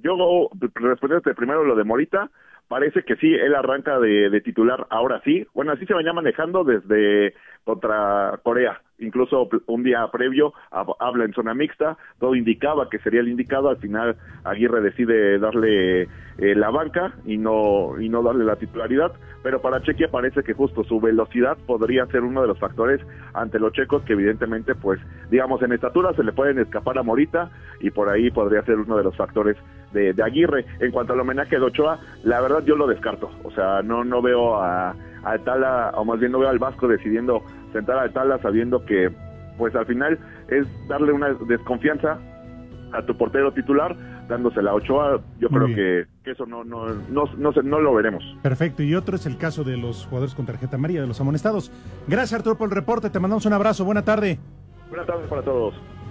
yo respondiéndote primero lo de Morita, parece que sí, él arranca de titular ahora sí. Bueno, así se venía manejando desde contra Corea. Incluso un día previo habla en zona mixta, todo indicaba que sería el indicado. Al final Aguirre decide darle la banca y no darle la titularidad, pero para Chequia parece que justo su velocidad podría ser uno de los factores ante los checos, que evidentemente, pues, digamos, en estatura se le pueden escapar a Morita, y por ahí podría ser uno de los factores de Aguirre. En cuanto al homenaje de Ochoa, la verdad yo lo descarto. O sea, no veo a Tala, o más bien no veo al Vasco decidiendo sentar a Tala, sabiendo que pues al final es darle una desconfianza a tu portero titular, dándosela a Ochoa. Yo creo que eso no lo veremos. Perfecto, y otro es el caso de los jugadores con tarjeta amarilla, de los amonestados. Gracias, Arturo, por el reporte, te mandamos un abrazo, buena tarde. Buenas tardes para todos.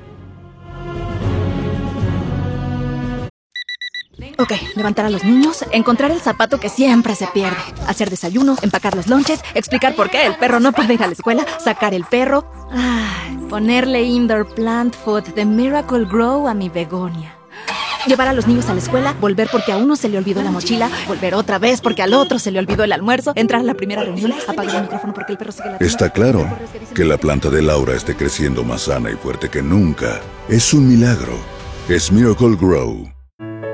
Ok, levantar a los niños, encontrar el zapato que siempre se pierde, hacer desayuno, empacar los lonches, explicar por qué el perro no puede ir a la escuela, sacar el perro, ponerle indoor plant food de Miracle Grow a mi begonia. Llevar a los niños a la escuela, volver porque a uno se le olvidó la mochila, volver otra vez porque al otro se le olvidó el almuerzo, entrar a la primera reunión, apagar el micrófono porque el perro sigue la... Está claro que la planta de Laura esté creciendo más sana y fuerte que nunca. Es un milagro. Es Miracle Grow.